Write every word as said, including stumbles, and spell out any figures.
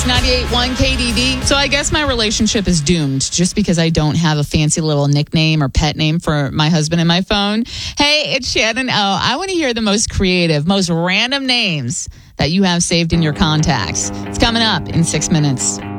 ninety-eight point one K D D. So I guess my relationship is doomed just because I don't have a fancy little nickname or pet name for my husband in my phone. Hey, it's Shannon O. I want to hear the most creative, most random names that you have saved in your contacts. It's coming up in six minutes.